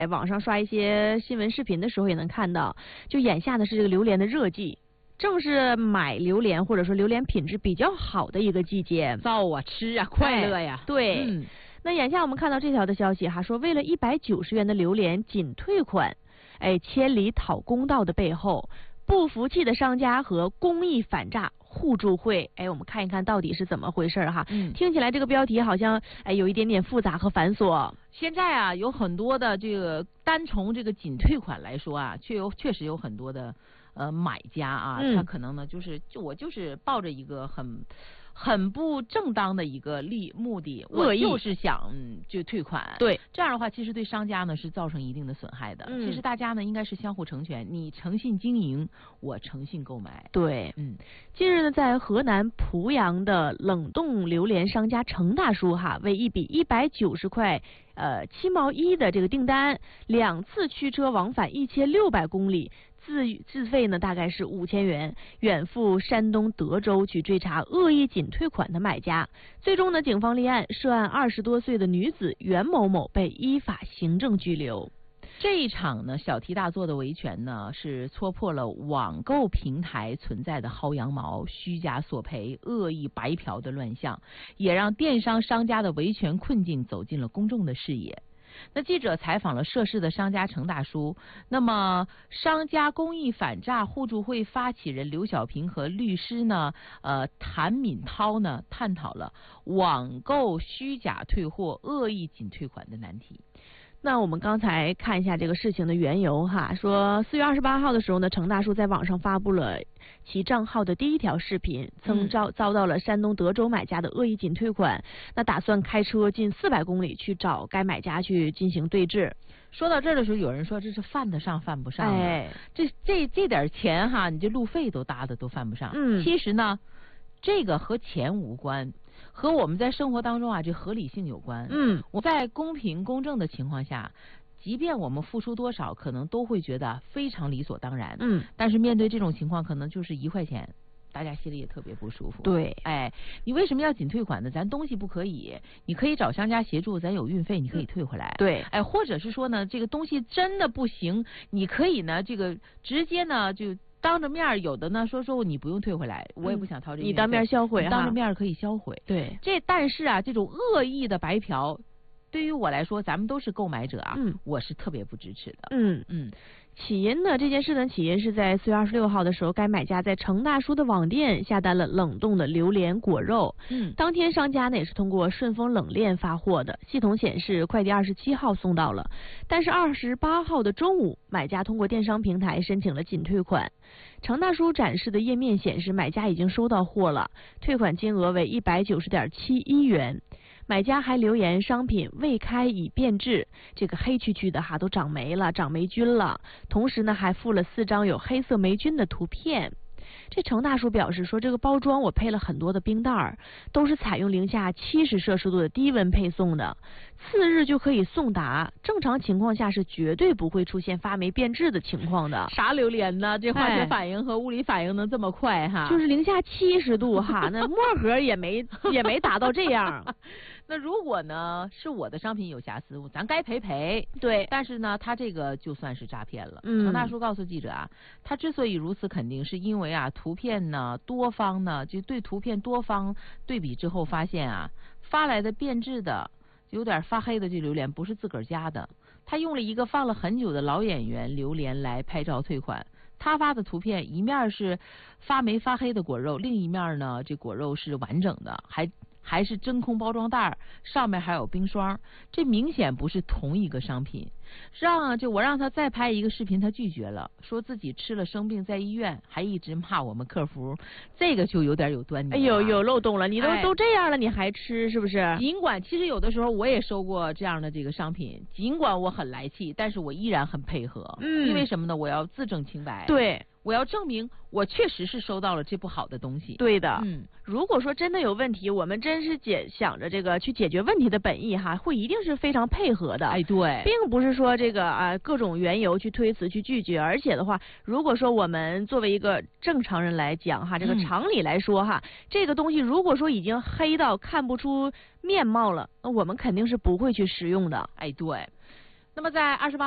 网上刷一些新闻视频的时候也能看到，就眼下呢是这个榴莲的热季，正是买榴莲或者说榴莲品质比较好的一个季节， 造啊，吃啊，快乐呀。 对，那眼下我们看到这条的消息哈，说为了190元的榴莲仅退款，千里讨公道的背后，不服气的商家和公益反诈互助会，我们看一看到底是怎么回事哈。听起来这个标题好像有一点点复杂和繁琐。 现在啊，有很多的这个单从这个仅退款来说啊，确实有很多的买家啊，他可能呢我就是抱着一个很不正当的一个目的，我就是想就退款。 对， 这样的话其实对商家呢是造成一定的损害的。其实大家呢应该是相互成全，你诚信经营，我诚信购买。 对，近日呢，在河南濮阳的冷冻榴莲商家程大叔哈，为一笔190块7毛1的这个订单，2次驱车往返1600公里。自费呢大概是5000元，远赴山东德州去追查恶意仅退款的买家。最终呢，警方立案，涉案20多岁的女子袁某某被依法行政拘留。 这一场呢小题大做的维权呢，是戳破了网购平台存在的薅羊毛、虚假索赔、恶意白嫖的乱象，也让电商商家的维权困境走进了公众的视野。那记者采访了涉事的商家程大叔，那么商家公益反诈互助会发起人刘小平和律师呢，谭敏涛呢，探讨了网购虚假退货、恶意仅退款的难题。 那我们刚才看一下这个事情的缘由哈，说4月28号的时候呢，程大叔在网上发布了其账号的第一条视频，曾遭到了山东德州买家的恶意仅退款，那打算开车近400公里去找该买家去进行对质。 说到这儿的时候，有人说这是犯得上犯不上的，这点钱哈，你这路费都搭的都犯不上。其实呢，这个和钱无关。和我们在生活当中啊，这合理性有关。我在公平公正的情况下，即便我们付出多少，可能都会觉得非常理所当然。但是面对这种情况，可能就是1块钱，大家心里也特别不舒服。 对， 你为什么要仅退款呢？咱东西不可以，你可以找商家协助，咱有运费，你可以退回来。 对， 或者是说呢，这个东西真的不行，你可以呢，这个直接呢就。当着面有的呢说你不用退回来，我也不想掏这个， 你当面销毁， 当着面可以销毁。 对， 但是啊，这种恶意的白嫖，对于我来说，咱们都是购买者啊，我是特别不支持的。 起因呢，这件事呢，起因是在4月26号的时候，该买家在程大叔的网店下单了冷冻的榴莲果肉。当天商家呢也是通过顺丰冷链发货的，系统显示快递27号送到了，但是28号的中午，买家通过电商平台申请了仅退款。程大叔展示的页面显示，买家已经收到货了，退款金额为190.71元。买家还留言商品未开已变质，这个黑黢黢的哈都长霉了，长霉菌了。同时呢还附了4张有黑色霉菌的图片。这程大叔表示说，这个包装我配了很多的冰袋儿，都是采用零下70摄氏度的低温配送的，次日就可以送达。正常情况下是绝对不会出现发霉变质的情况的。 啥榴莲呢？这化学反应和物理反应能这么快哈？ 就是零下70度哈，那墨盒也没达到这样。 那如果呢是我的商品有瑕疵，咱该赔。 对， 但是呢他这个就算是诈骗了。程大叔告诉记者啊，他之所以如此肯定，是因为啊图片呢多方呢就对图片多方对比之后发现啊，发来的变质的有点发黑的这榴莲不是自个儿家的，他用了一个放了很久的老演员榴莲来拍照退款。他发的图片一面是发霉发黑的果肉，另一面呢这果肉是完整的，还是真空包装袋，上面还有冰霜，这明显不是同一个商品。我让他再拍一个视频，他拒绝了，说自己吃了生病在医院，还一直骂我们客服，这个就有点有端倪了。 有漏洞了，你都这样了，你还吃是不是？ 尽管其实有的时候我也收过这样的这个商品，尽管我很来气，但是我依然很配合。因为什么呢？我要自证清白。 对。 我要证明我确实是收到了这不好的东西。 对的，如果说真的有问题，我们真是想着这个去解决问题的本意哈，会一定是非常配合的。 对， 并不是说这个各种缘由去推辞去拒绝，而且的话，如果说我们作为一个正常人来讲哈，这个常理来说哈，这个东西如果说已经黑到看不出面貌了，那我们肯定是不会去食用的。 对。那么在28